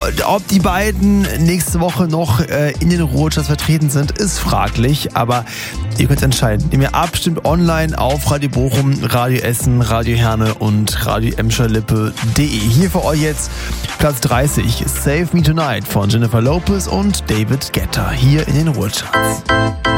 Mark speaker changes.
Speaker 1: ob die beiden nächste Woche noch in den Ruhecharts vertreten sind, ist fraglich, aber ihr könnt entscheiden. Ihr abstimmt online auf Radio Bochum, Radio Essen, Radio Herne und Radio Emscher-Lippe.de. Hier für euch jetzt Platz 30, Save Me Tonight von Jennifer Lopez und David Guetta hier in den Ruhecharts.